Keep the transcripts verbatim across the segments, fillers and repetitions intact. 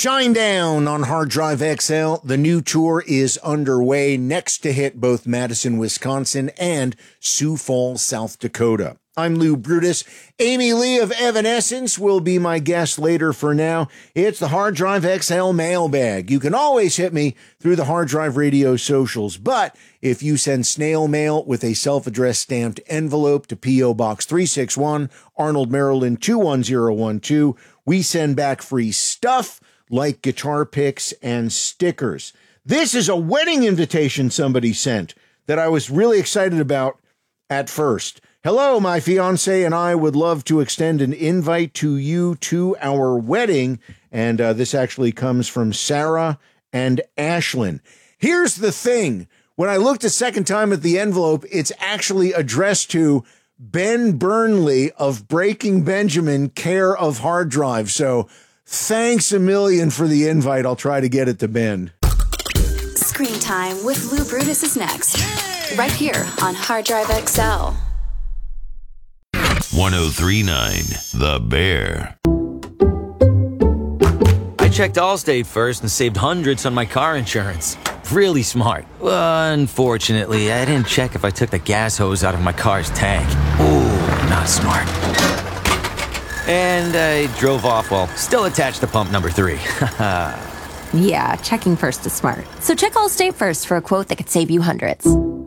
Shinedown on Hard Drive X L. The new tour is underway, next to hit both Madison, Wisconsin and Sioux Falls, South Dakota. I'm Lou Brutus. Amy Lee of Evanescence will be my guest later. For now, it's the Hard Drive X L mailbag. You can always hit me through the Hard Drive Radio socials, but if you send snail mail with a self-addressed stamped envelope to P O. Box three six one, Arnold, Maryland two one zero one two, we send back free stuff like guitar picks and stickers. This is a wedding invitation somebody sent that I was really excited about at first. Hello, my fiance and I would love to extend an invite to you to our wedding. And uh, this actually comes from Sarah and Ashlyn. Here's the thing. When I looked a second time at the envelope, it's actually addressed to Ben Burnley of Breaking Benjamin, care of Hard Drive. So thanks a million for the invite. I'll try to get it to Ben. Screen Time with Lou Brutus is next. Right here on Hard Drive X L. one oh three point nine The Bear. I checked Allstate first and saved hundreds on my car insurance. Really smart. Unfortunately, I didn't check if I took the gas hose out of my car's tank. Ooh, not smart. And I drove off while still attached to pump number three. Yeah, checking first is smart. So check Allstate first for a quote that could save you hundreds.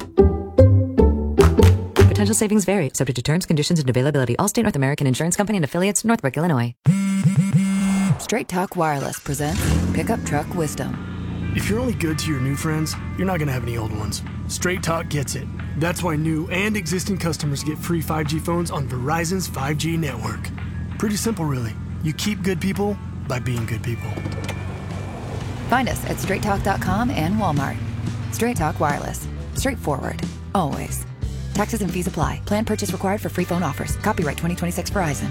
Potential savings vary, subject to terms, conditions, and availability. Allstate North American Insurance Company and Affiliates, Northbrook, Illinois. Straight Talk Wireless presents Pickup Truck Wisdom. If you're only good to your new friends, you're not going to have any old ones. Straight Talk gets it. That's why new and existing customers get free five G phones on Verizon's five G network. Pretty simple, really. You keep good people by being good people. Find us at straight talk dot com and Walmart. Straight Talk Wireless. Straightforward. Always. Taxes and fees apply. Plan purchase required for free phone offers. Copyright twenty twenty-six Verizon.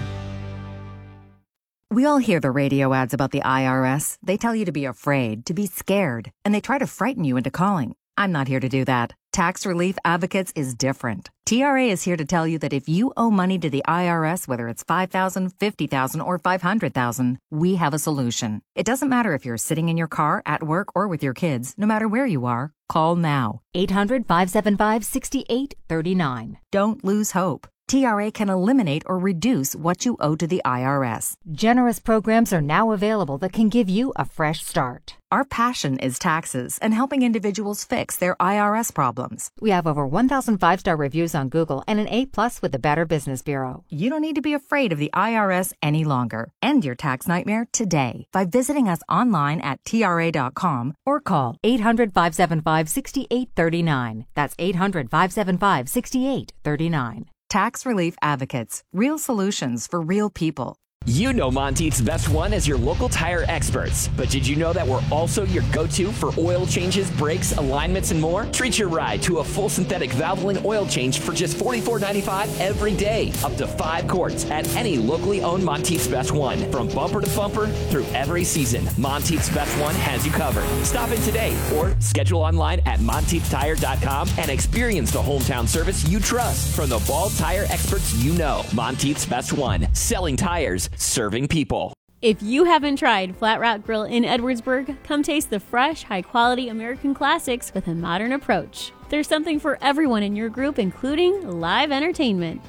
We all hear the radio ads about the I R S. They tell you to be afraid, to be scared, and they try to frighten you into calling. I'm not here to do that. Tax Relief Advocates is different. T R A is here to tell you that if you owe money to the I R S, whether it's five thousand dollars, fifty thousand dollars, or five hundred thousand dollars, we have a solution. It doesn't matter if you're sitting in your car, at work, or with your kids. No matter where you are, call now. eight hundred, five seven five, six eight three nine. Don't lose hope. T R A can eliminate or reduce what you owe to the I R S. Generous programs are now available that can give you a fresh start. Our passion is taxes and helping individuals fix their I R S problems. We have over one thousand five-star reviews on Google and an A plus with the Better Business Bureau. You don't need to be afraid of the I R S any longer. End your tax nightmare today by visiting us online at T R A dot com or call eight hundred, five seven five, six eight three nine. That's eight hundred, five seven five, six eight three nine. Tax Relief Advocates. Real solutions for real people. You know Monteith's Best One as your local tire experts. But did you know that we're also your go-to for oil changes, brakes, alignments, and more? Treat your ride to a full synthetic Valvoline oil change for just forty-four ninety-five every day. Up to five quarts at any locally owned Monteith's Best One. From bumper to bumper through every season, Monteith's Best One has you covered. Stop in today or schedule online at monteith tire dot com and experience the hometown service you trust from the bald tire experts you know. Monteith's Best One. Selling tires, serving people. If you haven't tried Flat Rock Grill in Edwardsburg, come taste the fresh, high-quality American classics with a modern approach. There's something for everyone in your group, including live entertainment.